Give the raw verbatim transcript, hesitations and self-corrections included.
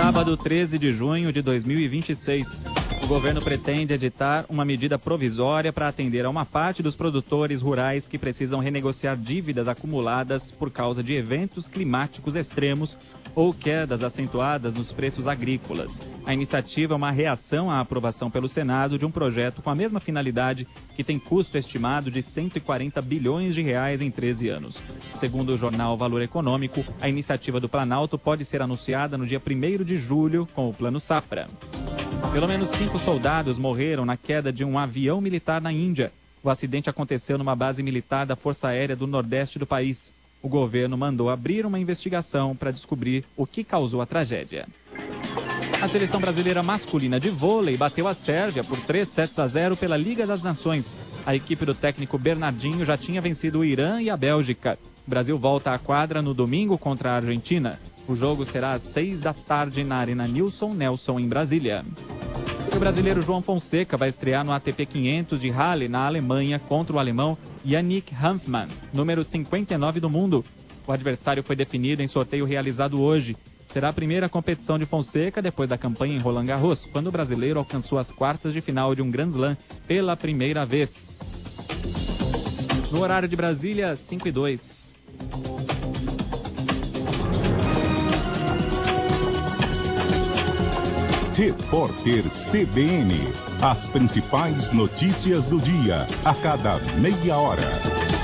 Sábado, treze de junho de dois mil e vinte e seis. O governo pretende editar uma medida provisória para atender a uma parte dos produtores rurais que precisam renegociar dívidas acumuladas por causa de eventos climáticos extremos ou quedas acentuadas nos preços agrícolas. A iniciativa é uma reação à aprovação pelo Senado de um projeto com a mesma finalidade, que tem custo estimado de cento e quarenta bilhões de reais em treze anos. Segundo o jornal Valor Econômico, a iniciativa do Planalto pode ser anunciada no dia primeiro de julho com o Plano Safra. Pelo menos cinco soldados morreram na queda de um avião militar na Índia. O acidente aconteceu numa base militar da Força Aérea do Nordeste do país. O governo mandou abrir uma investigação para descobrir o que causou a tragédia. A seleção brasileira masculina de vôlei bateu a Sérvia por três sets a zero pela Liga das Nações. A equipe do técnico Bernardinho já tinha vencido o Irã e a Bélgica. O Brasil volta à quadra no domingo contra a Argentina. O jogo será às seis da tarde na Arena Nilson Nelson, em Brasília. O brasileiro João Fonseca vai estrear no A T P quinhentos de Halle, na Alemanha, contra o alemão Yannick Hanfmann, número cinquenta e nove do mundo. O adversário foi definido em sorteio realizado hoje. Será a primeira competição de Fonseca depois da campanha em Roland Garros, quando o brasileiro alcançou as quartas de final de um Grand Slam pela primeira vez. No horário de Brasília, cinco e dois. Repórter C B N. As principais notícias do dia, a cada meia hora.